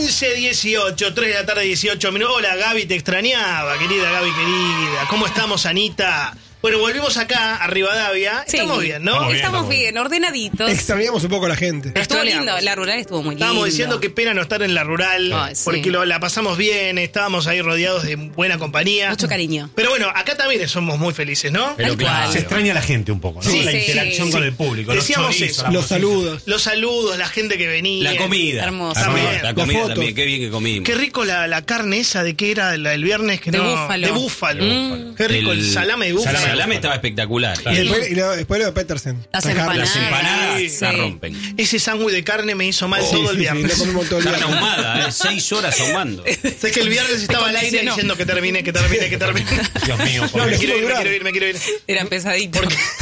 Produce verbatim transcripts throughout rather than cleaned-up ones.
quince dieciocho, tres de la tarde, dieciocho minutos. Hola, Gaby, te extrañaba, querida Gaby, querida. ¿Cómo estamos, Anita? Bueno, volvimos acá a Rivadavia. Sí. Estamos bien, ¿no? Estamos bien, Estamos bien, bien, ordenaditos. Extrañamos un poco a la gente. Estuvo Extrañamos. lindo, la rural estuvo muy lindo. Estábamos diciendo qué pena no estar en la rural, Ay, sí. porque lo, la pasamos bien, estábamos ahí rodeados de buena compañía. Mucho cariño. Pero bueno, acá también somos muy felices, ¿no? Tal cual. Se extraña a la gente un poco, ¿no? Sí, la sí, interacción sí. con el público. Decíamos los chorizos, eso. la Los música. saludos. Los saludos, la gente que venía. La comida. Hermoso. La comida, También. la comida Las fotos. también. Qué bien que comimos. Qué rico la, la carne esa de que era la del viernes que De no. búfalo. De búfalo. Mm. Qué rico el, El salame de búfalo. El salame estaba espectacular. Y después, y luego- después lo de Petersen. Las La carne. empanadas. Las empanadas Sí. la rompen. Ese sándwich de carne me hizo mal Sí, todo el sí, sí, viernes. lo comimos todo el Carne día. ahumada, ¿eh? Seis horas ahumando. Sé que el viernes estaba al aire condicionó. diciendo que termine, que termine, que termine. Dios mío, por No, me Dios. quiero ir, me durar. quiero ir, me quiero ir. Era pesadito.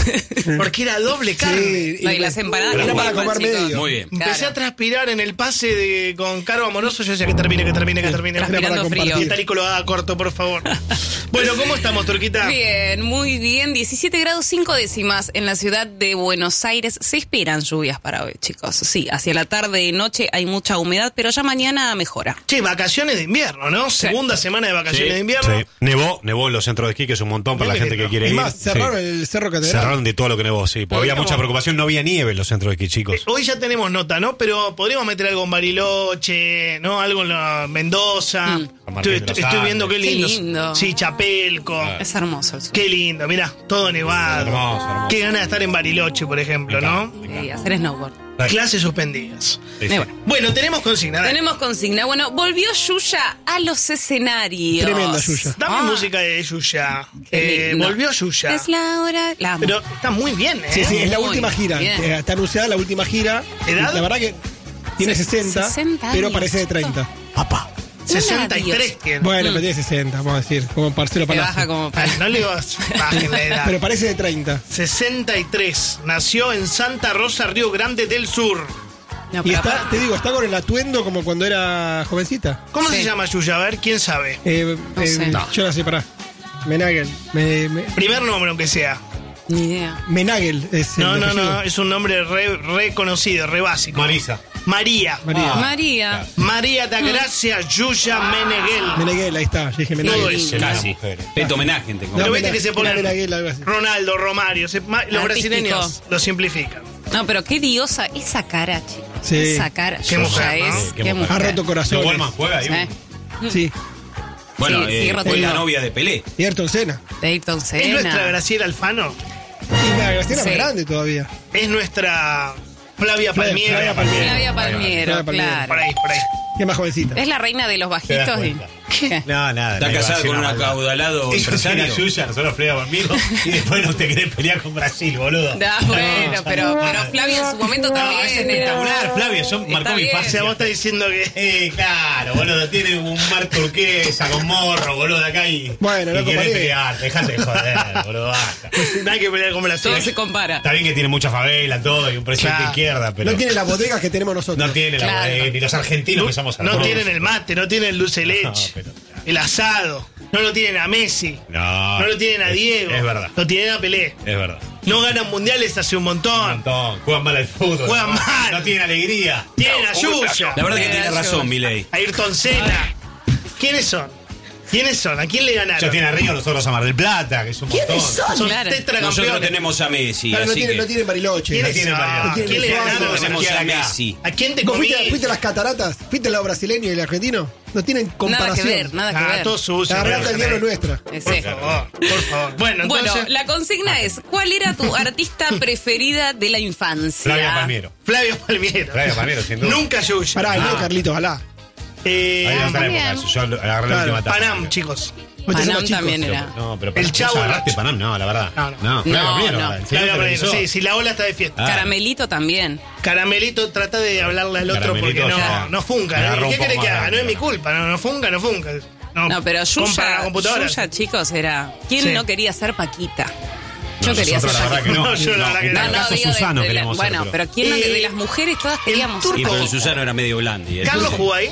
Porque era doble carne. Sí, No, y las empanadas Era que para llaman, comer chicos. medio. Muy bien. Empecé Claro. a transpirar en el pase de, con Caro Amoroso. Yo decía que termine, que termine, que termine. Transpirando para frío. compartir. Y Tarico lo haga corto, por favor. Bueno, ¿cómo estamos, Turquita? Bien, muy bien. diecisiete grados cinco décimas en la ciudad de Buenos Aires. Se esperan lluvias para hoy, chicos. Sí, hacia la tarde y noche hay mucha humedad, pero ya mañana mejora. Che, vacaciones de invierno, ¿no? Segunda semana de vacaciones de invierno. Sí. Nevó, nevó en los centros de esquí, que es un montón para la Creo gente que que quiere Es ir. más, cerraron Sí. el Cerro Catedral. Cerraron de todo lo que nevó, sí. Porque había Podríamos- mucha preocupación, no había nieve en los centros de esquí, chicos. Eh, Hoy ya tenemos nota, ¿no? Pero podríamos meter algo en Bariloche, ¿no? Algo en la Mendoza. Mm. San Estoy, Martín de estoy- los estoy viendo qué Andes. Qué lindo. lindo. Sí, Chapelco. Es hermoso el sur. Qué lindo, mirá, todo nevado. Hermoso, hermoso. Qué ganas de estar en Bariloche, por ejemplo, Me ¿no? encanta. Sí, hacer snowboard. Clases suspendidas. Sí, sí. Eh, bueno. Bueno, tenemos consigna. dale. Tenemos consigna. Bueno, volvió Yuya a los escenarios. Tremenda Yuya. Dame Ah, música de Yuya. qué Eh, lindo. volvió Yuya. Es la hora. La amo. Pero está muy bien, ¿eh? Sí, sí, es la Muy última gira. bien. Eh, Está anunciada la última gira. ¿Edad? La verdad que tiene Se- sesenta, sesenta pero años, parece de chico. treinta. Papá. sesenta y tres Dios. tiene. Bueno, pero tiene sesenta, vamos a decir, como Marcelo Se baja Palacio. como Ay, no le vas bajen la edad. Pero parece de treinta. sesenta y tres. Nació en Santa Rosa, Río Grande del Sur. No, Y pero está, aparte- te digo, está con el atuendo como cuando era jovencita. ¿Cómo Sí. se llama Yuya? A ver, ¿quién sabe? Eh, No eh, sé. Yo la sé, pará. Menagel. Me, me- Primer nombre, aunque sea. Ni idea. Menagel es el No, no, apellido. no, es un nombre re, re conocido, re básico. Marisa. María. María. María. María da Gracia Yuya Meneghel. Meneghel, ahí está. Yo dije Todo Menagel. eso. Casi. mujeres. Peto homenaje. te No, Pero como- viste que se ponen Meneghel, algo así. Ronaldo, Romario. se- ma- los Artístico. brasileños lo simplifican. No, pero qué diosa. Esa cara, chicos. Sí. Esa cara. Qué Yuya mujer, ¿no? es. Sí, qué Qué mujer. Ha mujer. roto ¿No corazones. Goldman juega ahí? Sí. Sí. Bueno, Sí, eh, sí, fue rotundo. la novia de Pelé. Y Ayrton Senna. De Ayrton Es nuestra Senna. Graciela Alfano. Y la Graciela Sí. más grande todavía. Es nuestra Flavia Flavia- Palmiero. Flavia Palmiero. Flavia Palmiero, Flavia Palmiero. claro. Por ahí, por ahí. Y es más jovencita. Es la reina de los Te das bajitos. y- cuenta. ¿Qué? No, nada. Está no iba a casada decir con un una maldad. acaudalado Ella tiene empresario. a Yuya, nosotros Freda conmigo, y después no te querés pelear con Brasil, boludo. Da, bueno, pero, pero Flavia en su momento No, también es era- espectacular, Flavia, yo Está marcó mi bien. O sea, infancia. vos estás diciendo que. Eh, claro, boludo, tiene un mar turquesa con morro, boludo, acá y. Bueno, y loco, querés paré. pelear, dejate de joder, boludo, basta. No hay que pelear con Brasil. Todo se compara. Está bien que tiene mucha favela, todo, y un presidente Claro. de izquierda, pero. No tiene las bodegas que tenemos nosotros. no tiene la Claro. eh, ni los argentinos que somos No argentinos. tienen el mate, no tienen el dulce de leche, No, pero- el asado, no lo tienen a Messi, No. no lo tienen a es- Diego, Es verdad, lo tienen a Pelé. es verdad. No ganan mundiales hace un Un montón. montón. Juegan mal al fútbol. Juegan no, mal. No tienen alegría. Tienen a Yuya, La verdad que Mira, tiene yo- razón, Milei. a Ayrton Senna. ¿Quiénes son? ¿Quiénes son? ¿A quién le ganaron? Ya tiene a Río, nosotros a Mar del Plata, que es un montón. Son Claro. tetracampeones. Nosotros tenemos a Messi, Claro, no así tiene, que no tiene Bariloche. ¿Quiénes tiene son? variedad. ¿A quién le Tiene ganaron? Suárez, tenemos a acá. Messi. ¿A quién te ¿Vos fuiste, comiste? fuiste a las cataratas? ¿Fuiste al lado brasileño y el argentino? No tienen Nada que comparación. ver, nada que Ah, ver. todo sucio. La garganta del diablo es nuestra. Eh, Por sí. favor, por favor. Bueno, entonces. Bueno, la consigna es, ¿cuál era tu artista preferida de la infancia? Flavia Palmiero. Flavio Palmiero. Flavia Palmiero, sin duda. Nunca Yuya. Pará, y no Ah. Carlitos Galá. Eh, Ahí no está la también. época, eso, yo agarré la Claro, última etapa. Panam, chicos. Vos te Panam sos chico. también era. No, pero El ¿vos Chavo agarraste era- Panam? No, la verdad. No, no. No, Flavia No, Palmiero, no. el Flavio señor Palmiero. televisor. Sí, sí, la ola está de fiesta. Ah. Caramelito también. Caramelito trata de hablarle al otro porque Caramelito, no, ya. no funca. Me ¿no? agarró ¿Qué un poco querés que más haga? No es grande. mi culpa, no, no funca, no funca. No, pero compra la Yuya, computadora. Yuya, chicos, era... ¿Quién Sí. no quería ser Paquita? Yo No, quería ser nosotros la verdad Paquita. que no. No, yo la verdad que en no. tal No, no, caso digo de- Susano de la- queríamos ser, Bueno, pero- pero ¿quién no- Eh, de las mujeres todas queríamos turco. Y ser? porque Susano era medio blandi. ¿eh? ¿Carlos jugó ahí?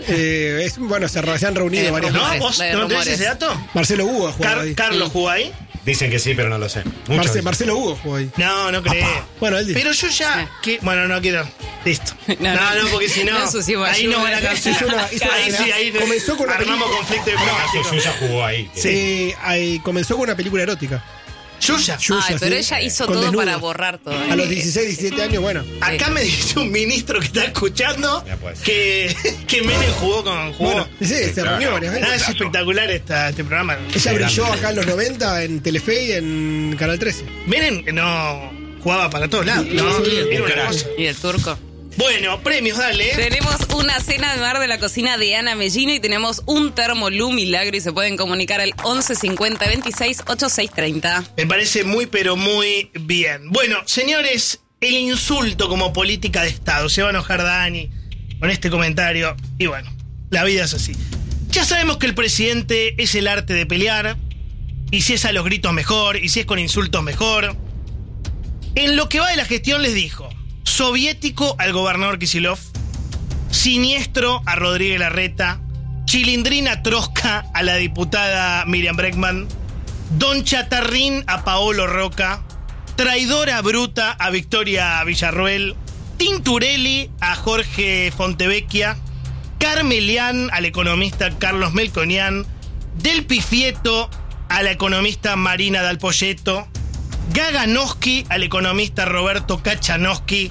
Eh, es, bueno, se, re- se han reunido Eh, varias ¿No? rumores, veces. ¿Vos de no tenés rumores. ese dato? Marcelo Hugo ha jugado Car- ahí. ¿Carlos Mm. jugó ahí? Dicen que sí, pero no lo sé. Muchos Marce- dicen. Marcelo Hugo jugó ahí. No, no creo. Bueno, él dice. Pero yo ya. Que, bueno, no quiero. Listo. No, No, no, no. porque si no. No ensuciemos ahí no van a ayuda. caer. Hizo una- hizo Ahí una- sí, ahí comenzó con una armamos película- conflicto Ah, diplomático. Suya jugó ahí. Eh, ahí comenzó con una película erótica. Yuya. Yuya, Ay, pero sí. ella hizo Con todo desnudos. para borrar todo. A los dieciséis, diecisiete años, bueno. Acá me dice un ministro que está escuchando Ya, pues. que, que Menem jugó con. Jugó. Bueno, sí, se claro. reunió varias Nada, veces. es espectacular esta, este programa. Ella brilló grande. acá en los noventa en Telefe y en Canal trece. Menem no jugaba para todos lados. No, sí, era una crack. cosa. Y el turco. Bueno, premios, dale. Tenemos una cena de mar de la cocina de Ana Mellino y tenemos un termo Lu Milagro y se pueden comunicar al once cincuenta veintiséis ochenta y seis treinta. Me parece muy, pero muy bien. Bueno, señores, el insulto como política de Estado. Se va a enojar Dani con este comentario. Y bueno, la vida es así. Ya sabemos que el presidente es el arte de pelear. Y si es a los gritos mejor. Y si es con insultos mejor. En lo que va de la gestión les dijo: soviético al gobernador Kicillof, siniestro a Rodríguez Larreta, chilindrina trosca a la diputada Miriam Bregman, don Chatarrín a Paolo Roca, traidora bruta a Victoria Villarroel, Tinturelli a Jorge Fontevecchia, Carmelian al economista Carlos Melconian, Del Pifieto a la economista Marina Dal Poyetto, Gaganowski al economista Roberto Kachanowski,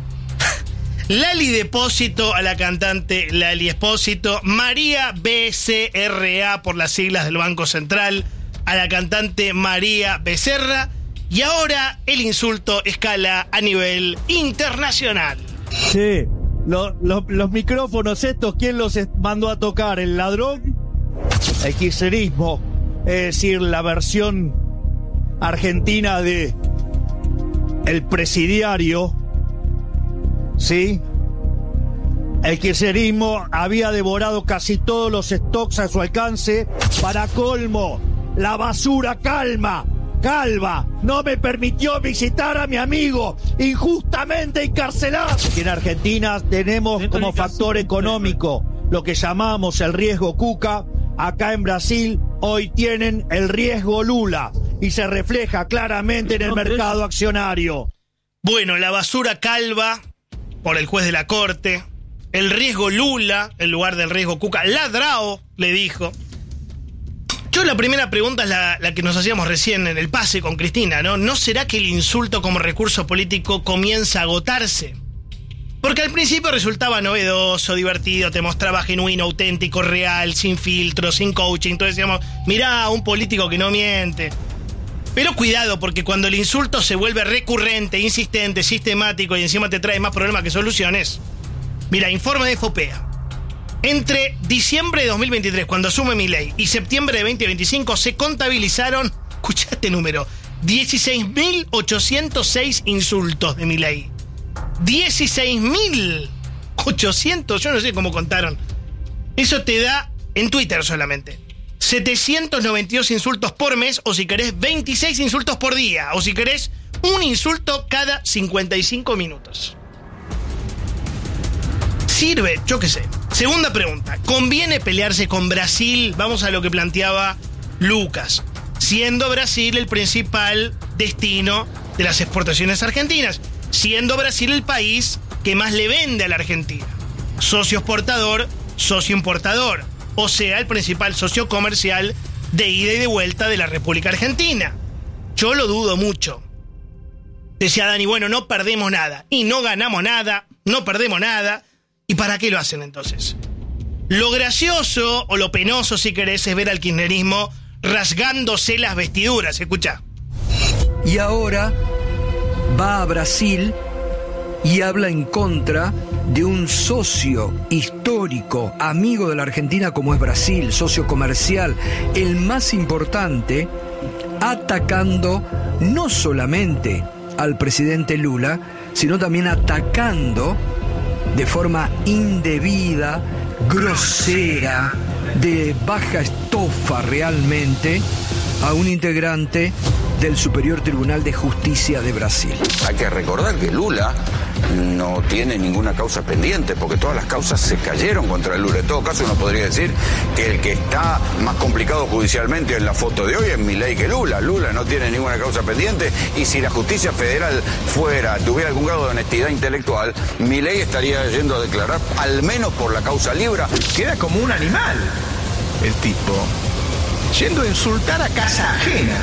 Lali Depósito a la cantante Lali Espósito, María B C R A por las siglas del Banco Central a la cantante María Becerra, y ahora el insulto escala a nivel internacional. Sí, lo- lo- los micrófonos estos, ¿quién los es- mandó a tocar? ¿El ladrón? El kirchnerismo, es decir, la versión argentina de el presidiario, ¿sí? El kirchnerismo había devorado casi todos los stocks a su alcance. Para colmo, la basura calma, calva, no me permitió visitar a mi amigo injustamente encarcelado. Y en Argentina tenemos como factor económico lo que llamamos el riesgo Cuca. Acá en Brasil hoy tienen el riesgo Lula y se refleja claramente en el mercado accionario. Bueno, la basura calva por el juez de la corte, el riesgo Lula en lugar del riesgo Cuca, ladrao, le dijo. Yo la primera pregunta es la, la que nos hacíamos recién en el pase con Cristina, ¿no? ¿No será que el insulto como recurso político comienza a agotarse? Porque al principio resultaba novedoso, divertido, te mostraba genuino, auténtico, real, sin filtro, sin coaching. Entonces decíamos, mirá, un político que no miente. Pero cuidado, porque cuando el insulto se vuelve recurrente, insistente, sistemático y encima te trae más problemas que soluciones. Mira, informe de Fopea. Entre diciembre de dos mil veintitrés, cuando asume Milei, y septiembre de veinte veinticinco se contabilizaron, escuchá este número, dieciséis mil ochocientos seis insultos de Milei. dieciséis mil ochocientos, yo no sé cómo contaron. Eso te da en Twitter solamente setecientos noventa y dos insultos por mes, o si querés veintiséis insultos por día, o si querés un insulto cada cincuenta y cinco minutos. Sirve, yo qué sé. Segunda pregunta, ¿conviene pelearse con Brasil? Vamos a lo que planteaba Lucas, siendo Brasil el principal destino de las exportaciones argentinas, siendo Brasil el país que más le vende a la Argentina. Socio exportador, socio importador. O sea, el principal socio comercial de ida y de vuelta de la República Argentina. Yo lo dudo mucho. Decía Dani, bueno, no perdemos nada. Y no ganamos nada, no perdemos nada. ¿Y para qué lo hacen entonces? Lo gracioso o lo penoso, si querés, es ver al kirchnerismo rasgándose las vestiduras. Escuchá. Y ahora va a Brasil y habla en contra de un socio histórico, amigo de la Argentina como es Brasil, socio comercial, el más importante, atacando no solamente al presidente Lula, sino también atacando de forma indebida, grosera, de baja estofa realmente, a un integrante del Superior Tribunal de Justicia de Brasil. Hay que recordar que Lula no tiene ninguna causa pendiente, porque todas las causas se cayeron contra Lula. En todo caso, uno podría decir que el que está más complicado judicialmente en la foto de hoy es Milei que Lula. Lula no tiene ninguna causa pendiente, y si la justicia federal fuera, tuviera algún grado de honestidad intelectual, Milei estaría yendo a declarar, al menos por la causa Libra. Queda como un animal el tipo, yendo a insultar a casa ajena.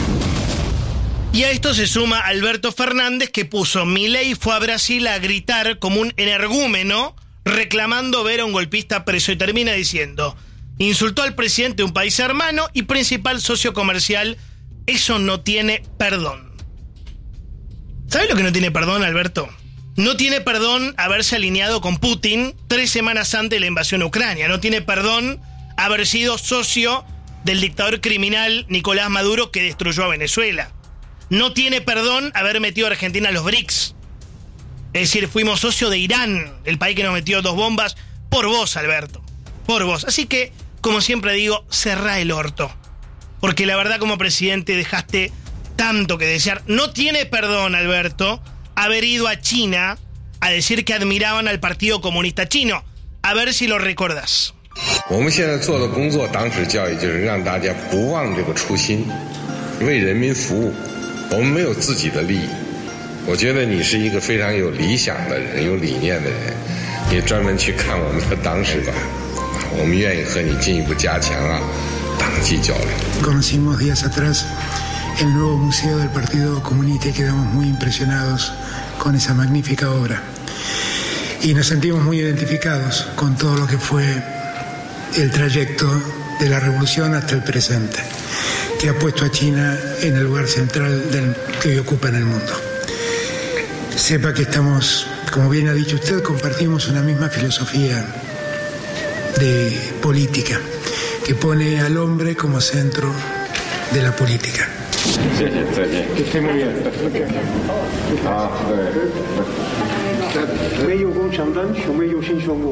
Y a esto se suma Alberto Fernández, que puso: Milei fue a Brasil a gritar como un energúmeno reclamando ver a un golpista preso, y termina diciendo: insultó al presidente de un país hermano y principal socio comercial, eso no tiene perdón. ¿Sabes lo que no tiene perdón, Alberto? No tiene perdón haberse alineado con Putin tres semanas antes de la invasión a Ucrania. No tiene perdón haber sido socio del dictador criminal Nicolás Maduro, que destruyó a Venezuela. No tiene perdón haber metido a Argentina a los B R I C S. Es decir, fuimos socio de Irán, el país que nos metió dos bombas, por vos, Alberto. Por vos. Así que, como siempre digo, cerrá el orto. Porque la verdad, como presidente, dejaste tanto que desear. No tiene perdón, Alberto, haber ido a China a decir que admiraban al Partido Comunista Chino. A ver si lo recordás. 我们现在做的工作，党史教育就是让大家不忘这个初心，为人民服务。我们没有自己的利益。我觉得你是一个非常有理想的人，有理念的人，也专门去看我们的党史吧。我们愿意和你进一步加强啊党纪交流。 Conocimos días atrás el nuevo museo del Partido Comunista y quedamos muy impresionados con esa magnífica obra. Y nos sentimos muy identificados con todo lo que fue el trayecto de la revolución hasta el presente, que ha puesto a China en el lugar central del, que hoy ocupa en el mundo. Sepa que estamos, como bien ha dicho usted, compartimos una misma filosofía de política, que pone al hombre como centro de la política. Sí, sí, que esté muy bien. Ah, sí. 没有共产党就没有新生活。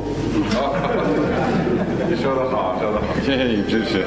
你说得好，说得好，谢谢你支持。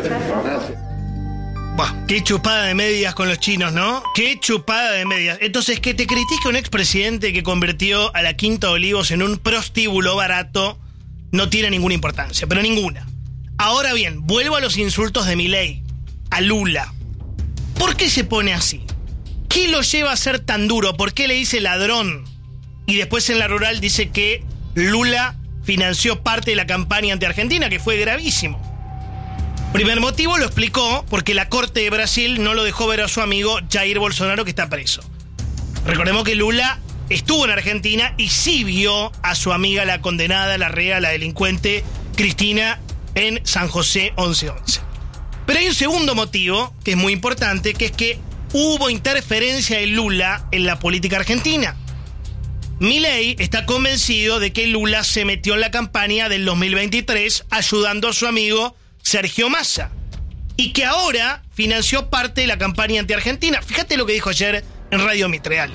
Buah, qué chupada de medias con los chinos, ¿no? Qué chupada de medias. Entonces, que te critique un expresidente que convirtió a la Quinta de Olivos en un prostíbulo barato no tiene ninguna importancia, pero ninguna. Ahora bien, vuelvo a los insultos de Milei, a Lula. ¿Por qué se pone así? ¿Qué lo lleva a ser tan duro? ¿Por qué le dice ladrón? Y después en La Rural dice que Lula financió parte de la campaña anti-Argentina, que fue gravísimo. Primer motivo lo explicó porque la Corte de Brasil no lo dejó ver a su amigo Jair Bolsonaro, que está preso. Recordemos que Lula estuvo en Argentina y sí vio a su amiga, la condenada, la rea, la delincuente Cristina, en San José once once. Pero hay un segundo motivo que es muy importante, que es que hubo interferencia de Lula en la política argentina. Milei está convencido de que Lula se metió en la campaña del dos mil veintitrés ayudando a su amigo Sergio Massa, y que ahora financió parte de la campaña anti-Argentina. Fíjate lo que dijo ayer en Radio Mitreal.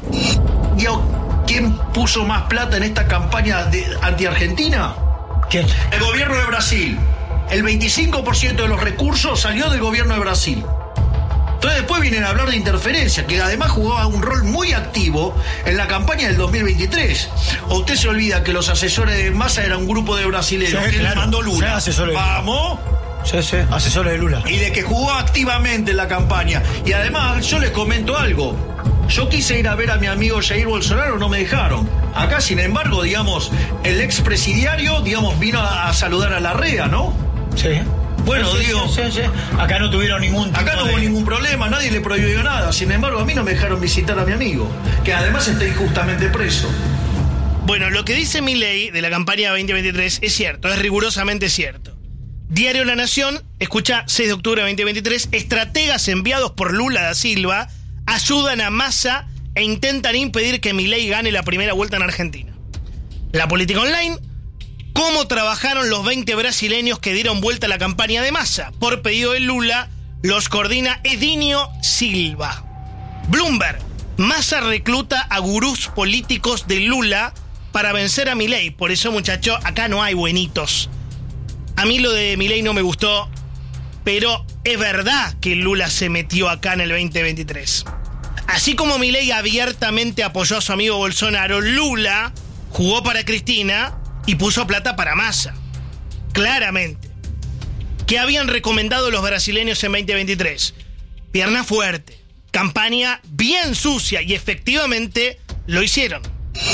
¿Quién puso más plata en esta campaña de anti-Argentina? ¿Quién? El gobierno de Brasil. El veinticinco por ciento de los recursos salió del gobierno de Brasil. Entonces después vienen a hablar de interferencia, que además jugaba un rol muy activo en la campaña del dos mil veintitrés. ¿O usted se olvida que los asesores de Massa eran un grupo de brasileños? Sí, que claro, les mandó Lula. sí, asesores de Lula. Vamos. Sí, sí, asesores de Lula. Y de que jugó activamente en la campaña. Y además, yo les comento algo. Yo quise ir a ver a mi amigo Jair Bolsonaro, no me dejaron. Acá, sin embargo, digamos, el expresidiario, digamos, vino a, a saludar a la rea, ¿no? Sí. Bueno, sí, digo... Sí, sí, sí. Acá no tuvieron ningún tipo Acá no hubo de... ningún problema, nadie le prohibió nada. Sin embargo, a mí no me dejaron visitar a mi amigo, que además está injustamente preso. Bueno, lo que dice Milei de la campaña veinte veintitrés es cierto, es rigurosamente cierto. Diario La Nación, escucha, seis de octubre de veinte veintitrés, estrategas enviados por Lula da Silva ayudan a Massa e intentan impedir que Milei gane la primera vuelta en Argentina. La Política Online, cómo trabajaron los veinte brasileños que dieron vuelta a la campaña de Massa. Por pedido de Lula, los coordina Edinio Silva. Bloomberg, Massa recluta a gurús políticos de Lula para vencer a Milei. Por eso, muchachos, acá no hay buenitos. A mí lo de Milei no me gustó. pero es verdad que Lula se metió acá en el veinte veintitrés. Así como Milei abiertamente apoyó a su amigo Bolsonaro, Lula jugó para Cristina y puso plata para Massa. Claramente. ¿Qué habían recomendado los brasileños en veinte veintitrés? Pierna fuerte, campaña bien sucia, y efectivamente lo hicieron.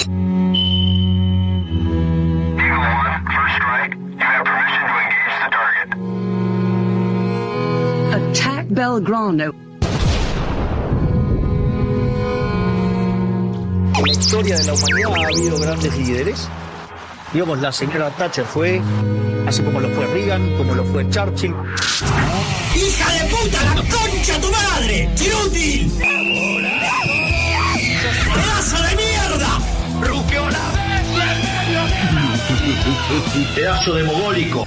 Attack Belgrano. En la historia de la humanidad ha habido grandes líderes. Digamos, la señora Thatcher fue, así como lo fue Reagan, como lo fue Churchill. ¡Hija de puta, la concha tu madre! ¡Inútil! ¡Pedazo de mierda! ¡Rugió la bestia! Pedazo de mogólico.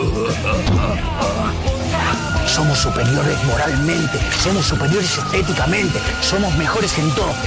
Somos superiores moralmente, somos superiores estéticamente, somos mejores en todo.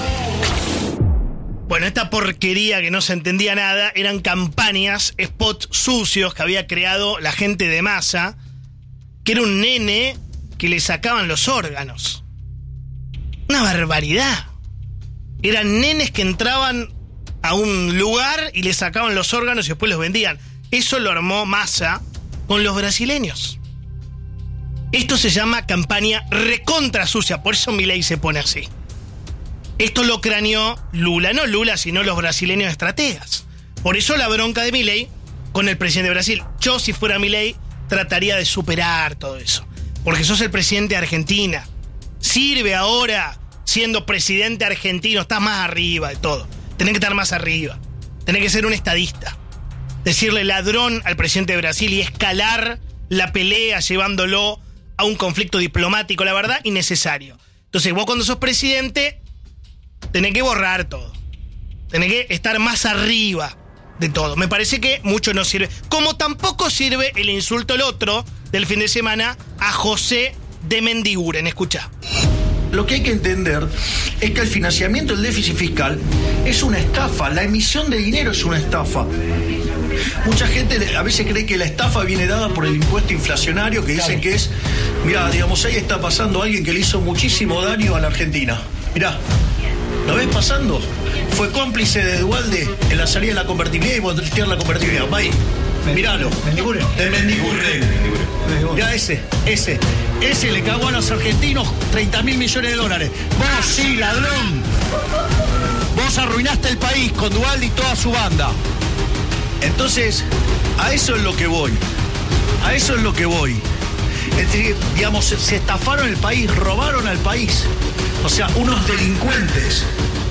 Bueno, esta porquería que no se entendía nada eran campañas, spots sucios que había creado la gente de Massa, que era un nene que le sacaban los órganos. Una barbaridad. Eran nenes que entraban a un lugar y le sacaban los órganos y después los vendían. Eso lo armó Massa con los brasileños. Esto se llama campaña recontra sucia, por eso Milei se pone así. Esto lo craneó Lula, no Lula, sino los brasileños estrategas. Por eso la bronca de Milei con el presidente de Brasil. Yo, si fuera Milei, trataría de superar todo eso. Porque sos el presidente de Argentina. Sirve ahora, siendo presidente argentino, estás más arriba de todo. Tenés que estar más arriba. Tenés que ser un estadista. Decirle ladrón al presidente de Brasil y escalar la pelea llevándolo a un conflicto diplomático, la verdad, innecesario. Entonces, vos cuando sos presidente, tenés que borrar todo. Tenés que estar más arriba de todo. Me parece que mucho no sirve. Como tampoco sirve el insulto el otro del fin de semana a José de Mendiguren. Escuchá. Lo que hay que entender es que el financiamiento del déficit fiscal es una estafa. La emisión de dinero es una estafa. Mucha gente a veces cree que la estafa viene dada por el impuesto inflacionario, que dicen que es... Mirá, digamos, ahí está pasando alguien que le hizo muchísimo daño a la Argentina. Mirá, ¿lo ves pasando? Fue cómplice de Duhalde en la salida de la convertibilidad y voltear la convertibilidad. Va ahí, miralo. Mendiguren. De Mendiguren. Mirá ese, ese. Ese le cagó a los argentinos treinta mil millones de dólares. Vos sí, ladrón. Vos arruinaste el país con Duhalde y toda su banda. Entonces, a eso es lo que voy. A eso es lo que voy. Es decir, digamos, se, se estafaron el país, robaron al país. O sea, unos delincuentes.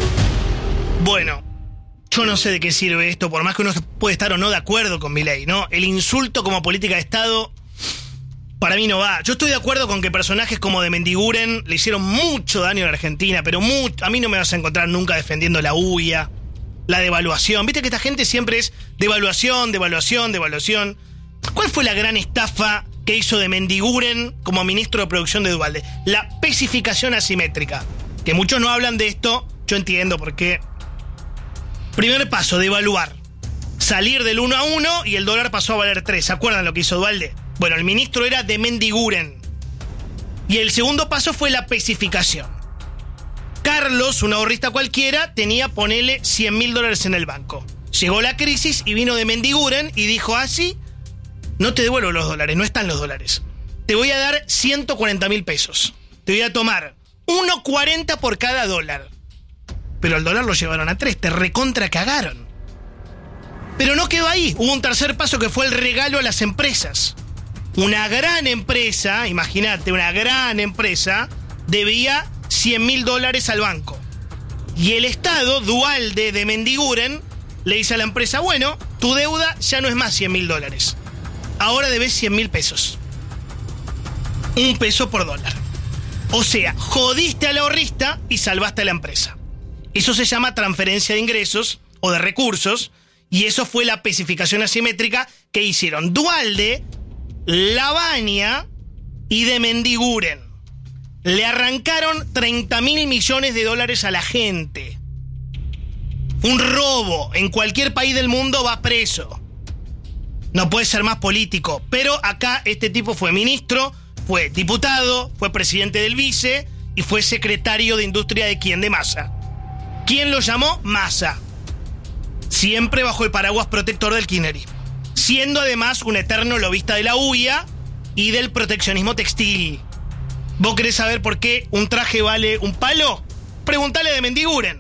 Bueno, yo no sé de qué sirve esto, por más que uno puede estar o no de acuerdo con Milei, ¿no? El insulto como política de Estado, para mí no va. Yo estoy de acuerdo con que personajes como de Mendiguren le hicieron mucho daño a la Argentina, pero mucho, a mí no me vas a encontrar nunca defendiendo la U I A, la devaluación. Viste que esta gente siempre es devaluación, devaluación, devaluación. ¿Cuál fue la gran estafa que hizo de Mendiguren como ministro de producción de Duhalde? La especificación asimétrica. Que muchos no hablan de esto, yo entiendo por qué. Primer paso, devaluar. Salir del uno a uno y el dólar pasó a valer tres. ¿Se acuerdan lo que hizo Duhalde? Bueno, el ministro era de Mendiguren. Y el segundo paso fue la especificación. Carlos, un ahorrista cualquiera, tenía, ponele, cien mil dólares en el banco. Llegó la crisis y vino de Mendiguren y dijo así, no te devuelvo los dólares, no están los dólares. Te voy a dar ciento cuarenta mil pesos. Te voy a tomar uno cuarenta por cada dólar. Pero el dólar lo llevaron a tres, te recontra cagaron. Pero no quedó ahí, hubo un tercer paso que fue el regalo a las empresas. Una gran empresa, imagínate, una gran empresa, debía cien mil dólares al banco. Y el Estado, Duhalde de Mendiguren, le dice a la empresa, bueno, tu deuda ya no es más cien mil dólares. Ahora debes cien mil pesos. Un peso por dólar. O sea, jodiste al ahorrista y salvaste a la empresa. Eso se llama transferencia de ingresos o de recursos, y eso fue la especificación asimétrica que hicieron Duhalde, Lavagna y de Mendiguren. Le arrancaron treinta mil millones de dólares a la gente. Un robo. En cualquier país del mundo va preso. No puede ser más político. Pero acá este tipo fue ministro, fue diputado, fue presidente del Vice y fue secretario de Industria de quién, de Massa. ¿Quién lo llamó? Massa. Siempre bajo el paraguas protector del kirchnerismo. Siendo además un eterno lobista de la U I A y del proteccionismo textil. ¿Vos querés saber por qué un traje vale un palo? Preguntale de Mendiguren.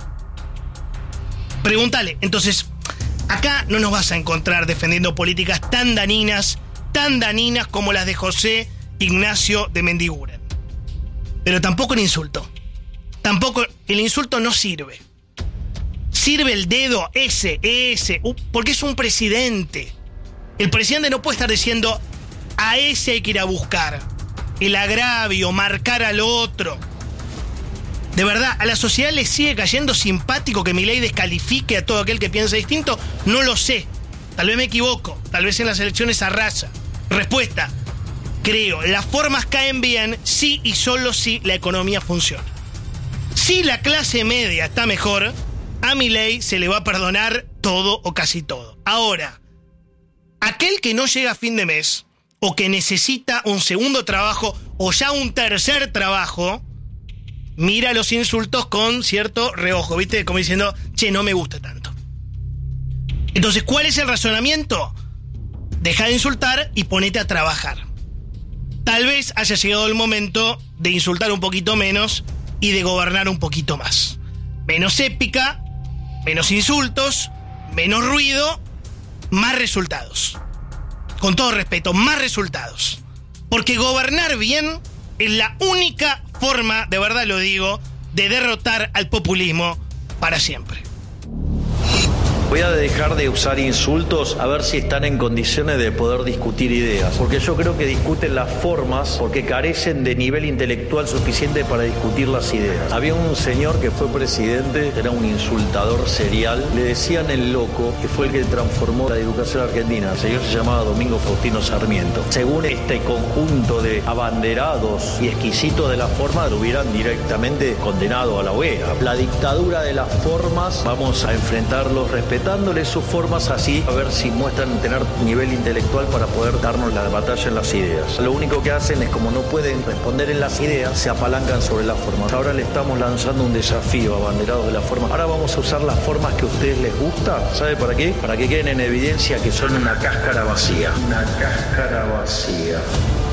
Preguntale. Entonces, acá no nos vas a encontrar defendiendo políticas tan daninas, tan daninas como las de José Ignacio de Mendiguren. Pero tampoco el insulto. Tampoco el insulto no sirve. Sirve el dedo, ese, ese, porque es un presidente. El presidente no puede estar diciendo, a ese hay que ir a buscar. El agravio, marcar al otro. De verdad, ¿a la sociedad le sigue cayendo simpático que Milei descalifique a todo aquel que piensa distinto? No lo sé. Tal vez me equivoco. Tal vez en las elecciones arrasa. Respuesta. Creo, las formas caen bien si y solo si la economía funciona. Si la clase media está mejor, a Milei se le va a perdonar todo o casi todo. Ahora, aquel que no llega a fin de mes, o que necesita un segundo trabajo, o ya un tercer trabajo, mira los insultos con cierto reojo, ¿viste? Como diciendo, che, no me gusta tanto. Entonces, ¿cuál es el razonamiento? Deja de insultar y ponete a trabajar. Tal vez haya llegado el momento de insultar un poquito menos y de gobernar un poquito más. Menos épica, menos insultos, menos ruido, más resultados. Con todo respeto, más resultados. Porque gobernar bien es la única forma, de verdad lo digo, de derrotar al populismo para siempre. Voy a dejar de usar insultos a ver si están en condiciones de poder discutir ideas, porque yo creo que discuten las formas porque carecen de nivel intelectual suficiente para discutir las ideas. Había un señor que fue presidente, era un insultador serial, le decían el loco, que fue el que transformó la educación argentina. El señor se llamaba Domingo Faustino Sarmiento. Según este conjunto de abanderados y exquisitos de la forma, lo hubieran directamente condenado a la hoguera. La dictadura de las formas, vamos a enfrentarlos respectivamente, respetándoles sus formas, así a ver si muestran tener nivel intelectual para poder darnos la batalla en las ideas. Lo único que hacen es, como no pueden responder en las ideas, se apalancan sobre las formas. Ahora le estamos lanzando un desafío a abanderados de la forma. Ahora vamos a usar las formas que a ustedes les gusta. ¿Sabe para qué? Para que queden en evidencia que son una cáscara vacía. Una cáscara vacía.